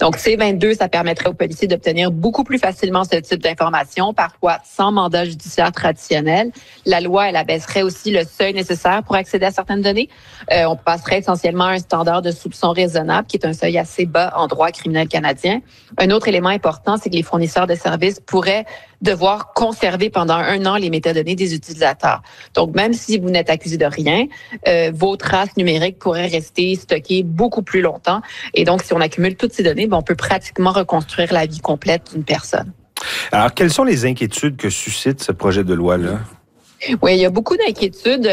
Donc, C22, ça permettrait aux policiers d'obtenir beaucoup plus facilement ce type d'informations, parfois sans mandat judiciaire traditionnel. La loi, elle abaisserait aussi le seuil nécessaire pour accéder à certaines données. On passerait essentiellement à un standard de soupçon raisonnable, qui est un seuil assez bas en droit criminel canadien. Un autre élément important, c'est que les fournisseurs de services pourraient devoir conserver pendant 1 an les métadonnées des utilisateurs. Donc, même si vous n'êtes accusé de rien, vos traces numériques pourraient rester stockées beaucoup plus longtemps. Et donc, si on accumule toutes ces données, on peut pratiquement reconstruire la vie complète d'une personne. Alors, quelles sont les inquiétudes que suscite ce projet de loi-là? Oui, il y a beaucoup d'inquiétudes.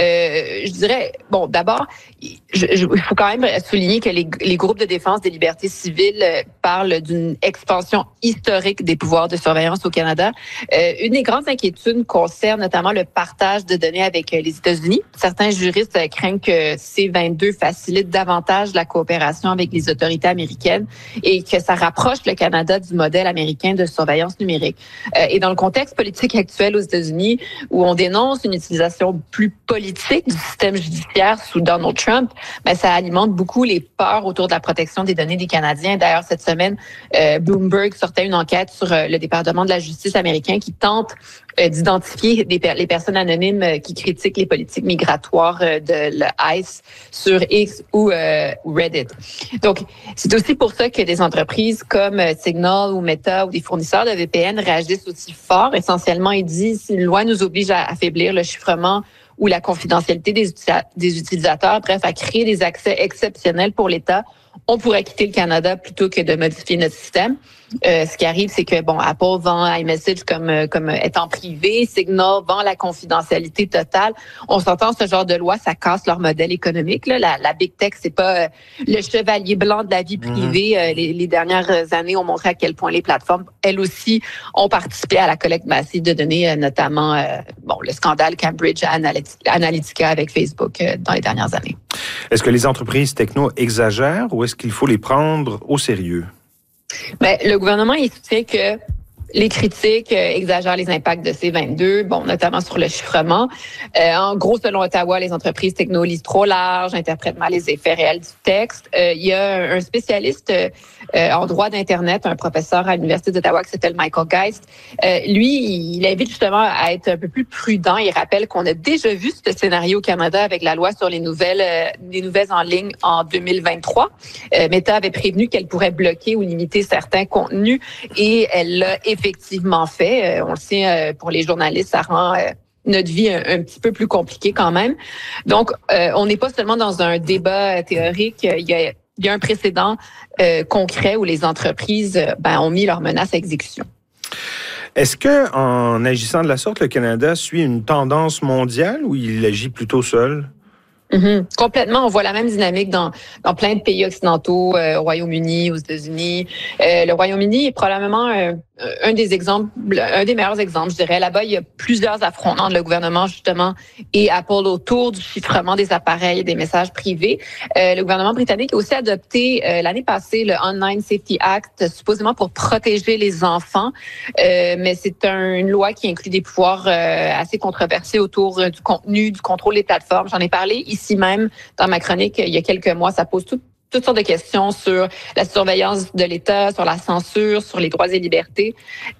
Je dirais, d'abord, il faut quand même souligner que les groupes de défense des libertés civiles parlent d'une expansion historique des pouvoirs de surveillance au Canada. Une des grandes inquiétudes concerne notamment le partage de données avec les États-Unis. Certains juristes craignent que C22 facilite davantage la coopération avec les autorités américaines et que ça rapproche le Canada du modèle américain de surveillance numérique. Et dans le contexte politique actuel aux États-Unis, où on dénonce une utilisation plus politique du système judiciaire sous Donald Trump, ça alimente beaucoup les peurs autour de la protection des données des Canadiens. D'ailleurs, cette semaine, Bloomberg sortait une enquête sur le département de la justice américain qui tente d'identifier les personnes anonymes qui critiquent les politiques migratoires de l'ICE sur X ou Reddit. Donc, c'est aussi pour ça que des entreprises comme Signal ou Meta ou des fournisseurs de VPN réagissent aussi fort. Essentiellement, ils disent si une loi nous oblige à affaiblir le chiffrement ou la confidentialité des utilisateurs, bref, à créer des accès exceptionnels pour l'État, on pourrait quitter le Canada plutôt que de modifier notre système. Ce qui arrive, c'est que Apple vend iMessage comme étant privé, Signal vend la confidentialité totale. On s'entend, ce genre de loi, ça casse leur modèle économique. Là. La Big Tech, c'est pas le chevalier blanc de la vie privée. Les dernières années ont montré à quel point les plateformes, elles aussi, ont participé à la collecte massive de données, notamment le scandale Cambridge Analytica avec Facebook dans les dernières années. Est-ce que les entreprises techno exagèrent ou est-ce qu'il faut les prendre au sérieux? Le gouvernement, il soutient que les critiques exagèrent les impacts de C22, notamment sur le chiffrement. En gros, selon Ottawa, les entreprises techno lisent trop large, interprètent mal les effets réels du texte. Il y a un spécialiste en droit d'Internet, un professeur à l'Université d'Ottawa qui s'appelle Michael Geist. Lui, il invite justement à être un peu plus prudent. Il rappelle qu'on a déjà vu ce scénario au Canada avec la loi sur les nouvelles en ligne en 2023. Meta avait prévenu qu'elle pourrait bloquer ou limiter certains contenus et elle l'a effectivement fait. On le sait, pour les journalistes, ça rend notre vie un petit peu plus compliquée quand même. Donc, on n'est pas seulement dans un débat théorique. Il y a un précédent concret où les entreprises ont mis leurs menaces à exécution. Est-ce que, en agissant de la sorte, le Canada suit une tendance mondiale ou il agit plutôt seul? Complètement. On voit la même dynamique dans plein de pays occidentaux, au Royaume-Uni, aux États-Unis. Le Royaume-Uni est probablement un des meilleurs exemples, je dirais. Là-bas, il y a plusieurs affrontements entre le gouvernement, justement, et Apple autour du chiffrement des appareils et des messages privés. Le gouvernement britannique a aussi adopté l'année passée le Online Safety Act, supposément pour protéger les enfants. Mais c'est une loi qui inclut des pouvoirs assez controversés autour du contenu, du contrôle des plateformes. J'en ai parlé ici même dans ma chronique il y a quelques mois. Ça pose toutes sortes de questions sur la surveillance de l'État, sur la censure, sur les droits et libertés.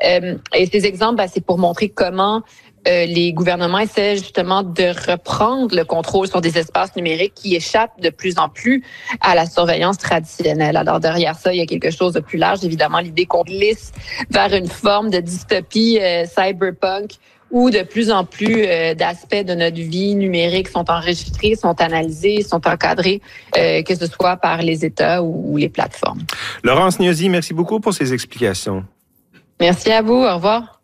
Et ces exemples, c'est pour montrer comment les gouvernements essaient justement de reprendre le contrôle sur des espaces numériques qui échappent de plus en plus à la surveillance traditionnelle. Alors derrière ça, il y a quelque chose de plus large, évidemment, l'idée qu'on glisse vers une forme de dystopie cyberpunk où de plus en plus d'aspects de notre vie numérique sont enregistrés, sont analysés, sont encadrés, que ce soit par les États ou les plateformes. Laurence Gnosi, merci beaucoup pour ces explications. Merci à vous. Au revoir.